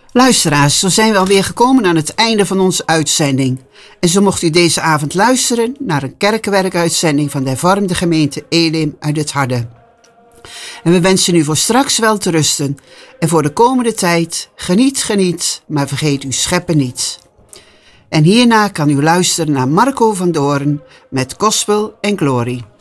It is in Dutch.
Luisteraars, zo zijn we alweer gekomen aan het einde van onze uitzending. En zo mocht u deze avond luisteren naar een kerkenwerkuitzending van de hervormde gemeente Elim uit het Harde. En we wensen u voor straks wel te rusten. En voor de komende tijd, geniet, maar vergeet uw scheppen niet. En hierna kan u luisteren naar Marco van Doorn met Gospel en Glory.